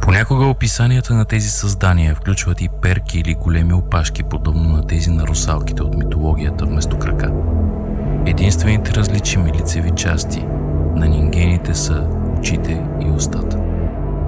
Понякога описанията на тези създания включват и перки или големи опашки, подобно на тези на русалките от митологията вместо крака. Единствените различими лицеви части на нингените са очите и устата.